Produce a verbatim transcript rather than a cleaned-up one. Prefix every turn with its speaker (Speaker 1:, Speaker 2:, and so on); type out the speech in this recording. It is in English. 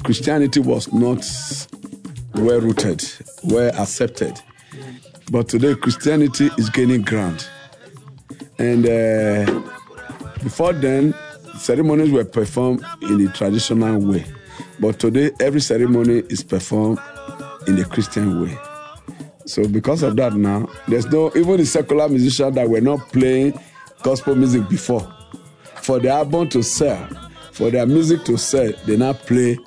Speaker 1: Christianity was not well rooted, well accepted. But today, Christianity is gaining ground. And uh, before then, ceremonies were performed in the traditional way. But today, every ceremony is performed in the Christian way. So because of that now, there's no, even the secular musicians that were not playing gospel music before, for the album to sell, for their music to sell, they now play